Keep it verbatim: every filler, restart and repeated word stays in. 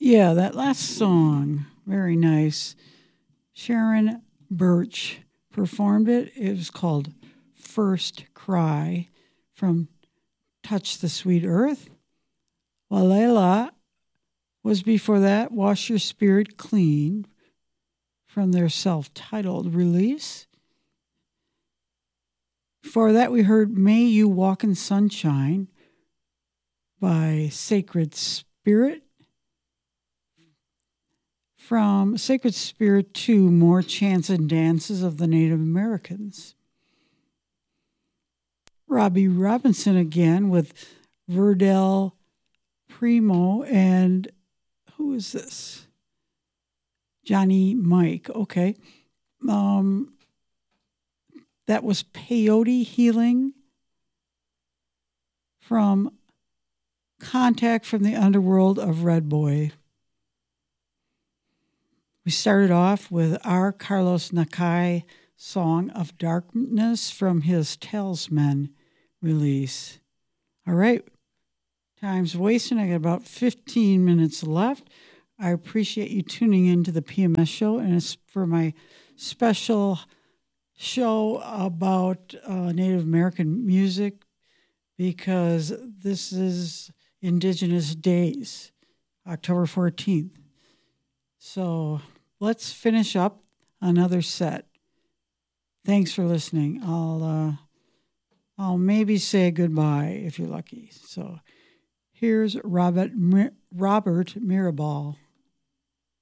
Yeah, that last song, very nice. Sharon Birch performed it. It was called First Cry from Touch the Sweet Earth. Walela was before that Wash Your Spirit Clean from their self-titled release. Before that, we heard May You Walk in Sunshine by Sacred Spirit. From Sacred Spirit to More Chants and Dances of the Native Americans. Robbie Robinson again with Verdell Primo and who is this? Johnny Mike. Okay. Um, that was Peyote Healing from Contact from the Underworld of Red Boy. We started off with our Carlos Nakai song of Darkness from his Talisman release. All right, time's wasting. I got about fifteen minutes left. I appreciate you tuning in to the P M S show, and it's for my special show about uh, Native American music because this is Indigenous Days, October fourteenth. So let's finish up another set. Thanks for listening. I'll uh, I'll maybe say goodbye if you're lucky. So here's Robert Robert Mirabal.